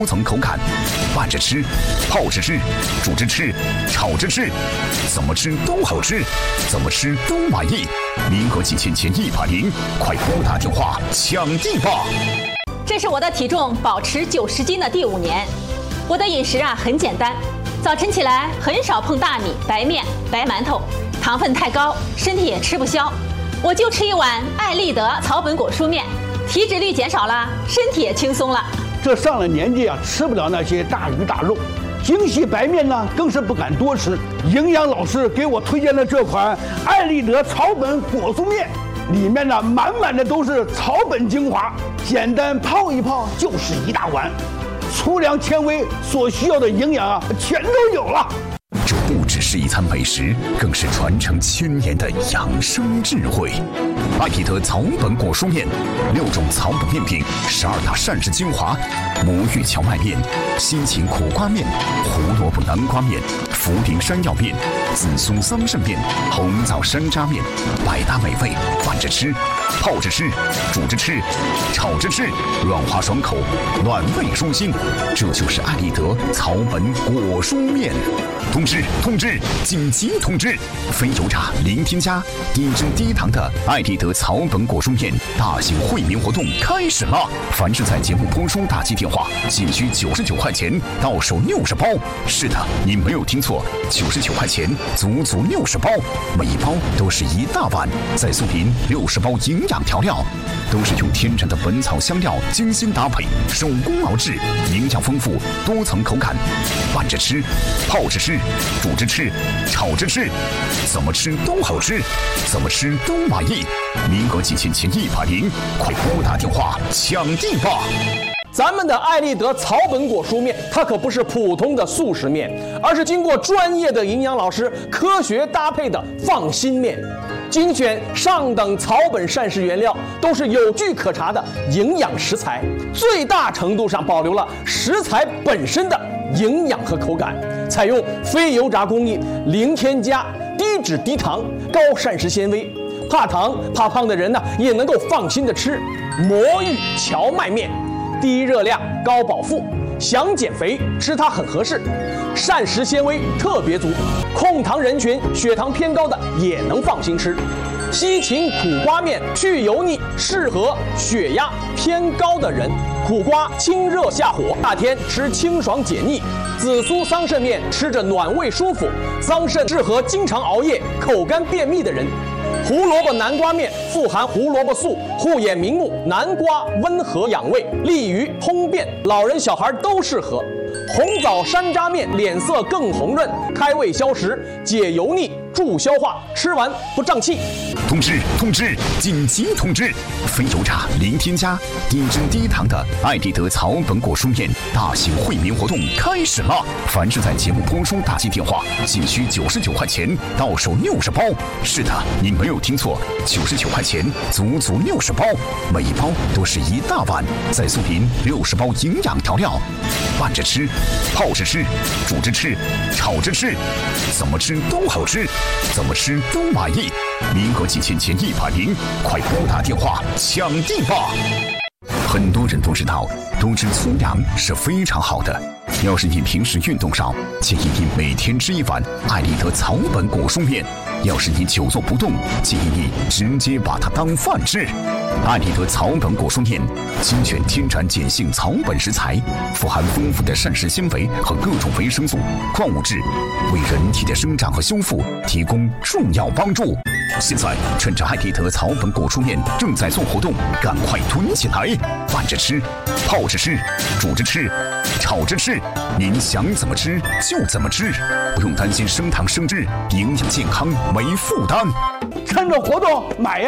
多层口感，拌着吃，泡着吃，煮着吃，炒着吃，怎么吃都好吃，怎么吃都满意。民国几千前180，快拨打电话抢地吧！ 这是我的体重保持90斤的第5年，我的饮食很简单，早晨起来很少碰大米、白面、白馒头，糖分太高，身体也吃不消，我就吃一碗爱立德草本果蔬面，体脂率减少了，身体也轻松了。 这上了年纪吃不了那些大鱼大肉，精细白面呢更是不敢多吃。营养老师给我推荐了这款爱立德草本果蔬面，里面呢满满的都是草本精华，简单泡一泡就是一大碗，粗粮纤维所需要的营养全都有了。 这不只是一餐美食，更是传承1000年的养生智慧。爱立德草本果蔬面，6种草本面品，12大膳食精华：魔芋荞麦面、西芹苦瓜面、胡萝卜南瓜面、茯苓山药面、紫苏桑葚面、红枣山楂面，百搭美味，拌着吃，泡着吃，煮着吃，炒着吃，软滑爽口，暖胃舒心。这就是爱立德草本果蔬面。通知！紧急通知！非油炸零添加、低脂低糖的爱立德草本果蔬面大型惠民活动开始了！凡是在节目播出打击电话，仅需99块钱，到手60包。是的，你没有听错，99块钱，足足60包，每一包都是一大碗，再送您60包营养调料，都是用天然的本草香料精心搭配，手工熬制，营养丰富，多层口感，拌着吃，泡着吃，煮着吃，炒着吃，怎么吃都好吃，怎么吃都满意。民国几千前180，快拨打电话抢地吧！ 咱们的爱立德草本果蔬面，它可不是普通的速食面，而是经过专业的营养老师科学搭配的放心面，精选上等草本膳食原料，都是有据可查的营养食材，最大程度上保留了食材本身的营养和口感，采用非油炸工艺，零添加，低脂低糖，高膳食纤维，怕糖怕胖的人呢也能够放心的吃。魔芋荞麦面，低热量高饱腹，想减肥吃它很合适，膳食纤维特别足，控糖人群血糖偏高的也能放心吃。西芹苦瓜面去油腻，适合血压偏高的人，苦瓜清热下火，夏天吃清爽解腻。紫苏桑葚面吃着暖胃舒服，桑葚适合经常熬夜、口干便秘的人。胡萝卜南瓜面富含胡萝卜素，护眼明目，南瓜温和养胃，利于通便，老人小孩都适合。红枣山楂面脸色更红润，开胃消食，解油腻，助消化，吃完不胀气。 通知！紧急通知！非油炸零添加、低脂低糖的爱立德草本果蔬面大型惠民活动开始了！凡是在节目播出打击电话，仅需99块钱，到手60包。是的，你没有听错，99块钱，足足60包，每一包都是一大碗，再送您60包营养调料，拌着吃，泡着吃，煮着吃，炒着吃，怎么吃都好吃，怎么吃都满意。民国几千前180，快拨打电话抢地吧！很多人都知道，多吃粗粮是非常好的。要是你平时运动少，建议你每天吃一碗爱立德草本果蔬面。要是你久坐不动，建议你直接把它当饭吃。爱立德草本果蔬面精选天然碱性草本食材，富含丰富的膳食纤维和各种维生素、矿物质，为人体的生长和修复提供重要帮助。现在趁着爱立德草本果蔬面正在做活动，赶快囤起来，拌着吃，泡着吃，煮着吃，炒着吃，您想怎么吃就怎么吃，不用担心升糖升脂，营养健康没负担。 趁着活动买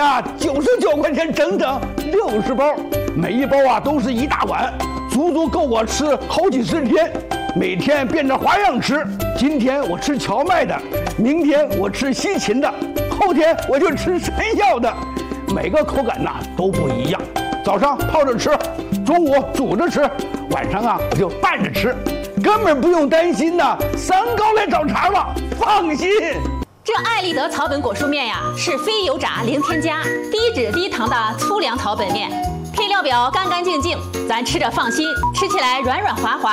99块钱，整整60包，每一包都是一大碗，足足够我吃好几十天，每天变着花样吃。今天我吃荞麦的，明天我吃西芹的，后天我就吃山药的，每个口感都不一样。早上泡着吃，中午煮着吃，晚上我就拌着吃，根本不用担心三高来找茬了，放心。 这爱立德草本果蔬面是非油炸零添加、低脂低糖的粗粮草本面， 配料表干干净净，咱吃着放心，吃起来软软滑滑。